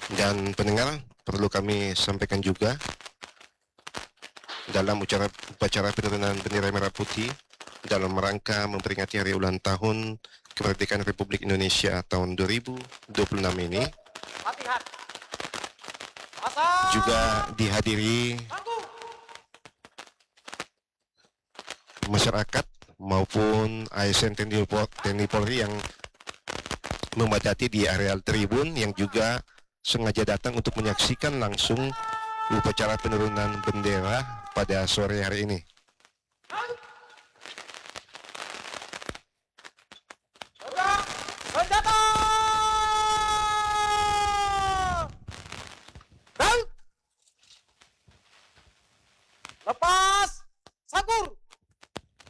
Dan pendengar, perlu kami sampaikan juga dalam upacara penurunan bendera merah putih dalam rangka memperingati hari ulang tahun kemerdekaan Republik Indonesia tahun 2026 ini juga dihadiri masyarakat maupun ASN TNI Polri yang memadati di areal tribun yang juga sengaja datang untuk menyaksikan langsung upacara penurunan bendera pada sore hari ini.